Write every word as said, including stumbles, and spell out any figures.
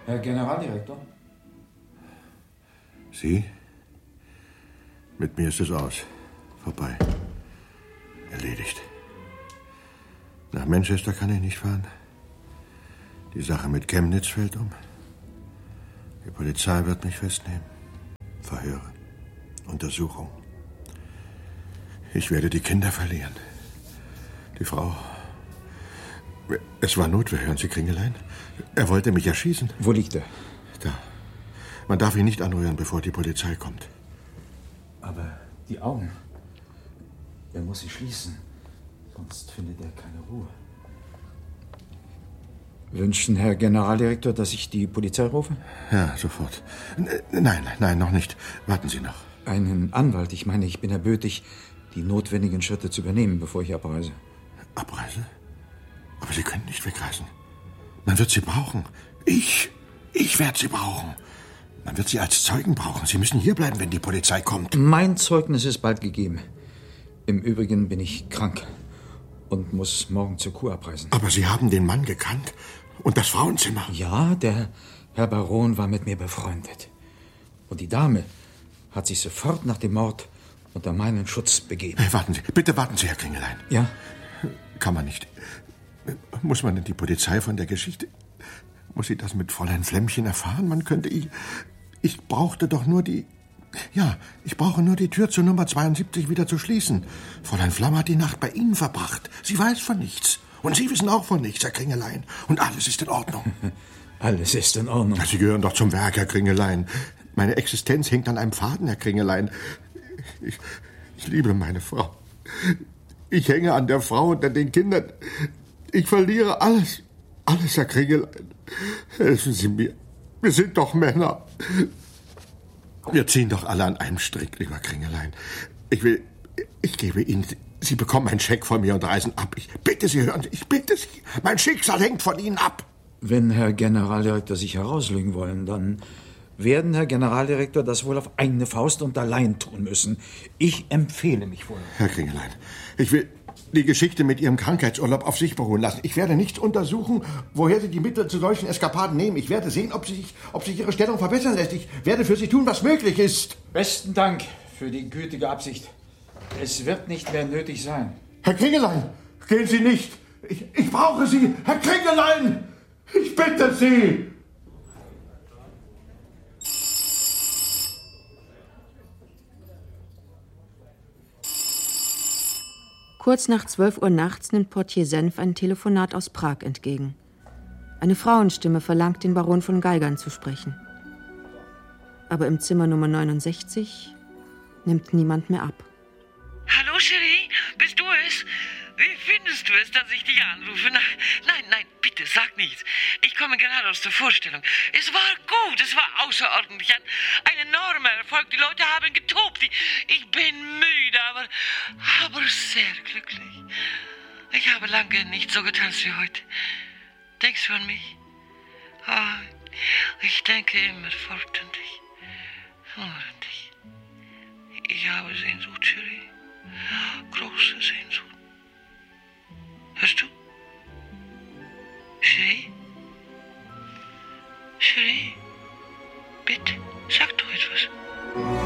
Herr Generaldirektor? Sie? Mit mir ist es aus. Vorbei. Erledigt. Nach Manchester kann ich nicht fahren. Die Sache mit Chemnitz fällt um. Die Polizei wird mich festnehmen. Verhöre. Untersuchung. Ich werde die Kinder verlieren. Die Frau... Es war Notwehr, hören Sie, Kringelein. Er wollte mich erschießen. Wo liegt er? Da. Man darf ihn nicht anrühren, bevor die Polizei kommt. Aber die Augen... Er muss sie schließen. Sonst findet er keine Ruhe. Wünschen Herr Generaldirektor, dass ich die Polizei rufe? Ja, sofort. Nein, nein, noch nicht. Warten Sie noch. Einen Anwalt. Ich meine, ich bin erbötig, die notwendigen Schritte zu übernehmen, bevor ich abreise. Abreise? Aber Sie können nicht wegreisen. Man wird Sie brauchen. Ich, ich werde Sie brauchen. Man wird Sie als Zeugen brauchen. Sie müssen hier bleiben, wenn die Polizei kommt. Mein Zeugnis ist bald gegeben. Im Übrigen bin ich krank und muss morgen zur Kur abreisen. Aber Sie haben den Mann gekannt und das Frauenzimmer. Ja, der Herr Baron war mit mir befreundet. Und die Dame hat sich sofort nach dem Mord unter meinen Schutz begeben. Hey, warten Sie, bitte warten Sie, Herr Kringelein. Ja? Kann man nicht. Muss man denn die Polizei von der Geschichte... Muss sie das mit Fräulein Flämmchen erfahren? Man könnte... Ich, ich brauchte doch nur die... Ja, ich brauche nur die Tür zur Nummer zweiundsiebzig wieder zu schließen. Fräulein Flamm hat die Nacht bei Ihnen verbracht. Sie weiß von nichts. Und Sie wissen auch von nichts, Herr Kringelein. Und alles ist in Ordnung. Alles ist in Ordnung. Ja, Sie gehören doch zum Werk, Herr Kringelein. Meine Existenz hängt an einem Faden, Herr Kringelein. Ich, ich liebe meine Frau. Ich hänge an der Frau und an den Kindern. Ich verliere alles. Alles, Herr Kringelein. Helfen Sie mir. Wir sind doch Männer. Wir ziehen doch alle an einem Strick, lieber Kringelein. Ich will... Ich gebe Ihnen... Sie bekommen einen Scheck von mir und reisen ab. Ich bitte Sie, hören Sie. Ich bitte Sie. Mein Schicksal hängt von Ihnen ab. Wenn Herr Generaldirektor sich herauslügen wollen, dann werden Herr Generaldirektor das wohl auf eigene Faust und allein tun müssen. Ich empfehle mich wohl. Herr Kringelein, ich will die Geschichte mit Ihrem Krankheitsurlaub auf sich beruhen lassen. Ich werde nichts untersuchen, woher Sie die Mittel zu solchen Eskapaden nehmen. Ich werde sehen, ob, Sie sich, ob sich Ihre Stellung verbessern lässt. Ich werde für Sie tun, was möglich ist. Besten Dank für die gütige Absicht. Es wird nicht mehr nötig sein. Herr Kringelein, gehen Sie nicht. Ich, ich brauche Sie. Herr Kringelein, ich bitte Sie. Kurz nach zwölf Uhr nachts nimmt Portier Senf ein Telefonat aus Prag entgegen. Eine Frauenstimme verlangt, den Baron von Geigern zu sprechen. Aber im Zimmer Nummer neunundsechzig nimmt niemand mehr ab. Hallo, Cherie, bist du es? Wie findest du es, dass ich dich anrufe? Nein, nein, bitte, sag nichts. Ich komme gerade aus der Vorstellung. Es war gut, es war außerordentlich. Ein, ein enormer Erfolg. Die Leute haben getobt. Ich, ich bin müde, aber, aber sehr glücklich. Ich habe lange nicht so getanzt wie heute. Denkst du an mich? Oh, ich denke immerfort an dich. Nur an dich. Ich habe Sehnsucht, Cherie.